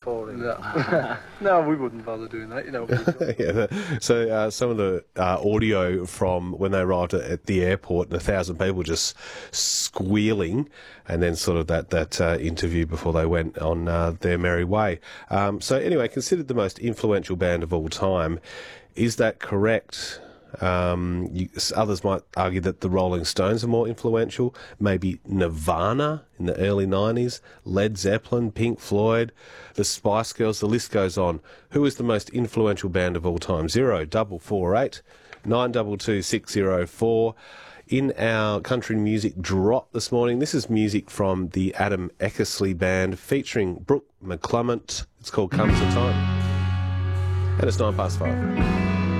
for him. No. No, we wouldn't bother doing that, you know. Yeah, so some of the audio from when they arrived at the airport and 1,000 people just squealing, and then sort of that interview before they went on their merry way. So anyway, considered the most influential band of all time. Is that correct? Others might argue that the Rolling Stones are more influential, maybe Nirvana in the early 90s, Led Zeppelin, Pink Floyd, the Spice Girls, the list goes on. Who is the most influential band of all time? 0448 922 604. In our country music drop this morning, this is music from the Adam Eckersley Band featuring Brooke McClement. It's called Comes a Time. And it's 5:09.